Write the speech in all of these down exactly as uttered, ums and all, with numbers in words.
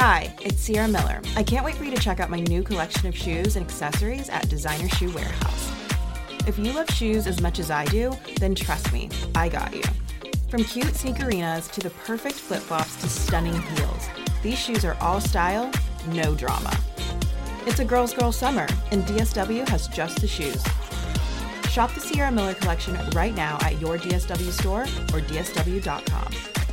Hi, it's Sierra Miller. I can't wait for you to check out my new collection of shoes and accessories at Designer Shoe Warehouse. If you love shoes as much as I do, then trust me, I got you. From cute sneakerinas to the perfect flip-flops to stunning heels, these shoes are all style, no drama. It's a girl's girl summer, and D S W has just the shoes. Shop the Sierra Miller collection right now at your D S W store or D S W dot com.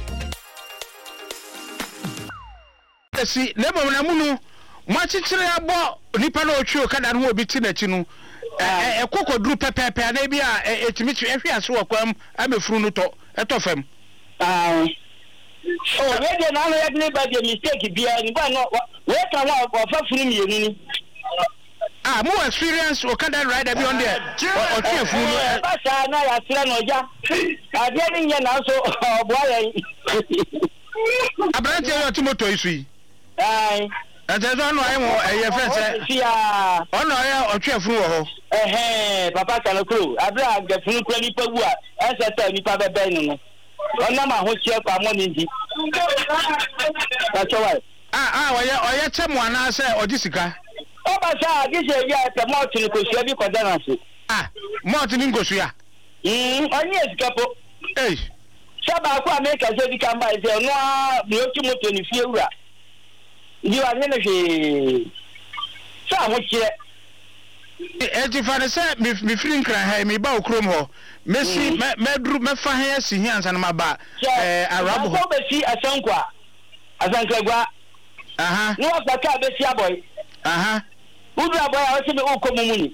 Si lebo na munu mo chichire abo nipa na otwe okada no obi ti na chi no e kokoduru pepepe na bia etimi chi ehwe ase wokwam amefuru no to eto fam ah oh we dey na ya dey ba dey mistake bia ni ba no we ka wa ofa furu mi yenu ni ah mo experience okada rider bi on there otwe furu no ba sa na ya sira no ja ade ni nya na so obo ayen abrante yo timoto isu ai ajezo no ayi mo eye fese sia ono ayi otwe furu wo ho eh papa kanokro abra ga furu kwa ni pagu a ese ni pa bebe ni no ona ma ho chie kwa mo ni ndi ka chowai ah ah oye oye chemu ana se odisika o ba sa gise bi a te mo tuni ko sia bi ko dana se ah mo tuni ngosu ya mm oni esikapo eh saba kwa me ka se bi kan ba se no a bi o ti mo tuni fie wura ndi wa ne hwe sa ho chie e ti fa ne se mi mi free nkran ha mi ba okrom ho mesi me medru me fa ha si hiansa na maba eh arabo ko be si asankwa asankwa aha no wa ka be si aboy aha udu aboy a wose be ukomumuni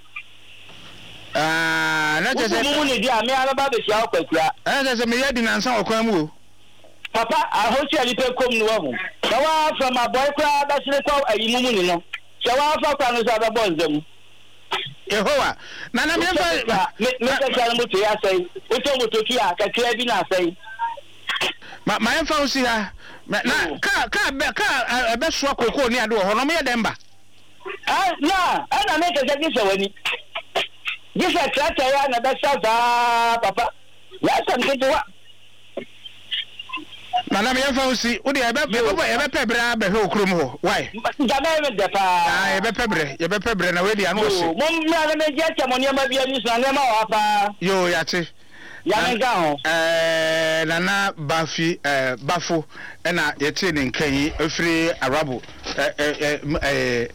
ah na je se ukomumuni dia me ala ba be si akwakua eh je se me yedi nansa okwan mu o papa a hosi ali pe kom no ho na wa from aboy kwa ba sire kwa ayi mumuni no se wa fa kwa no sa ba bonzam Yehowa na na me fa me me ka sha moto ya sai oto moto ki a ka kira bi na sai ma ma fa usi ha na ka ka be ka be so akoko ni ade ho no me dem ba ah na ana me ka sha ki sawani gisa trata ya na da sha papa ya san ke wa na na me fa usi udi e be be e be pebra be he okrom ho why jama me de pa ah e be pebre e be pebre na we di anu osi mo na me je chamo ni ma bia ni so na ma wa pa yo ya te ya me ga ho eh na na bafi eh bafo na ye te ne nkan yi afiri arabo eh eh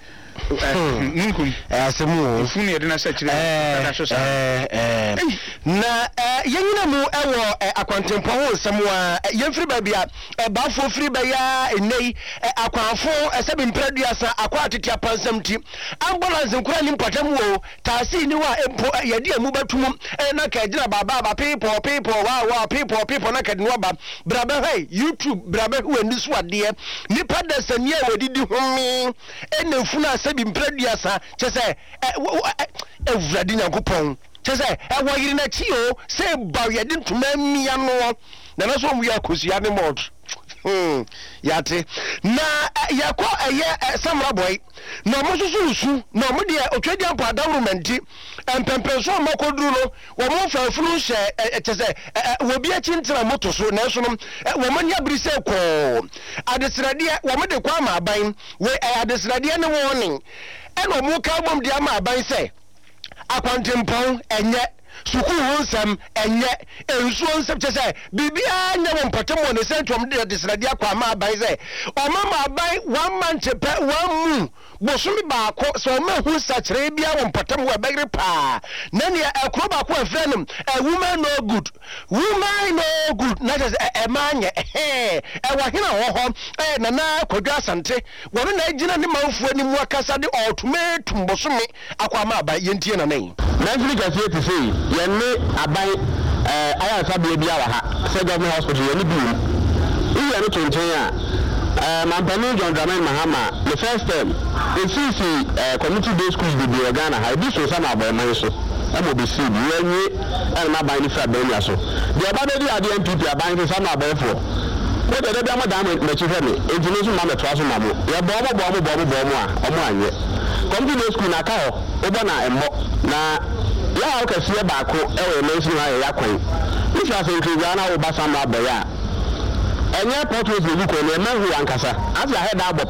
nunkum asemu funu yede na sa kire na so sa eh na yenyina mu ewo akwantempo ho nsemu a yemfiri ba bia bafo firi ba ya enei akwanfo esebi mpraduasa akwa atete apansam ti ambulance nkura ni mpatam wo taasi ni wa empo yede amu batum na ka gira baba ba people people wa wa people people na ka ni ba brabe hey YouTube brabe hu ani so ade nipa da sanie wadidi homi ene funa sebi mpraduasa chese ewurade nyankopon chese e wo yiri na chi o se ba yede ntuma mia no na na so mu ya kosia ne mod hmm yate na yakọ eye samra boy na mo sususu na mo de otwedi ampa adawrumenti empempenso makoduru no wo mo fafunu hye chese wo bi achintra moto so na so no wo mo nya brise ko adesrade wo mo de kwa ma aban we adesrade ne warning eno mo ka bom de ama aban se akwantempon enye suku honsam enye ensu honsam chese bibia nya wo mpatemo ne centrum de desrade akwa ma aban se o mama aban one month pe one mu bosumi baako so ma hu sachire bia wo mpatam wa bagre pa na ne akro baako afrenem a woman no good woman no good na just e manye eh e wa hina ho ho eh na na kodwa asante wo na agina ne manfu ani mu akasa de automatum bosumi akwa ma aban yentie na nan na fili ka se te sei yenne aban eh aya sabia bia wa ha se government hospital yenne bi ni yenne tonton a Uh, Mampani John Dramani Mahama, the first time, in C C uh, community-based schools in the Ghana, I did so some about my so. I will be seen, you and my buying for Benia. So, the about the idea N P P are buying some about for. What the other madam met you for me, information mamma twas mamu, your bomb, bomb, bomb, bomb, or one. Community school Nakao, Obana and Mo. Now, yeah, okay, see a back, oh, mention my yakway. If you are saying Ghana or Basama Baya. Enya portrait we look on na hu ankasa as I head out